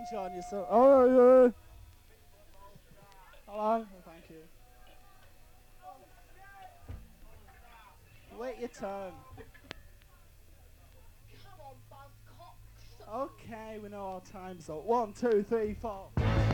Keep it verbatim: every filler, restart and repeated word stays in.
enjoying yourself. Oh, yeah. Hello. Oh, thank you. Wait your turn. Okay, we know our time's up. One, two, three, four.